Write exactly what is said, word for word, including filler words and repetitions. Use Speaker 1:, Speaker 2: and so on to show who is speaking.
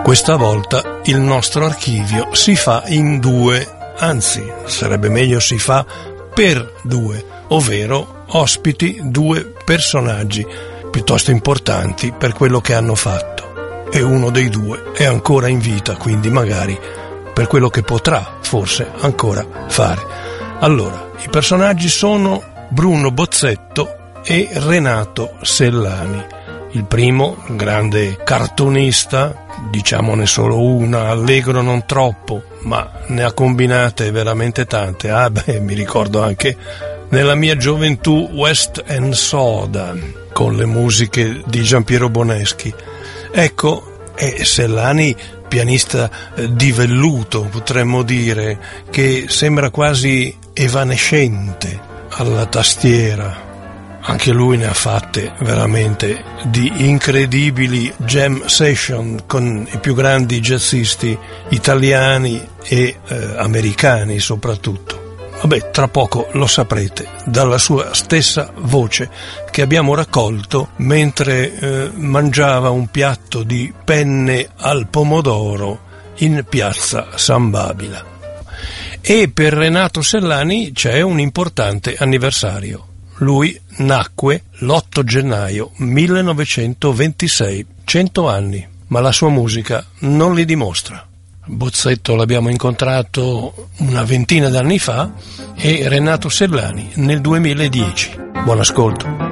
Speaker 1: Questa volta il nostro archivio si fa in due, anzi sarebbe meglio si fa per due, ovvero ospiti due personaggi piuttosto importanti per quello che hanno fatto, e uno dei due è ancora in vita, quindi magari per quello che potrà forse ancora fare. Allora, i personaggi sono Bruno Bozzetto e Renato Sellani. Il primo, grande cartonista, diciamone solo una, allegro non troppo, ma ne ha combinate veramente tante. Ah beh, mi ricordo anche nella mia gioventù West and Soda, con le musiche di Giampiero Boneschi. Ecco, e Sellani, pianista di velluto, potremmo dire, che sembra quasi evanescente alla tastiera. Anche lui ne ha fatte veramente di incredibili jam session con i più grandi jazzisti italiani e eh, americani soprattutto. Vabbè, tra poco lo saprete dalla sua stessa voce, che abbiamo raccolto mentre eh, mangiava un piatto di penne al pomodoro in piazza San Babila. E per Renato Sellani c'è un importante anniversario. Lui nacque l'otto gennaio millenovecentoventisei, cento anni, ma la sua musica non li dimostra. Bozzetto l'abbiamo incontrato una ventina d'anni fa e Renato Sellani nel duemiladieci. Buon ascolto.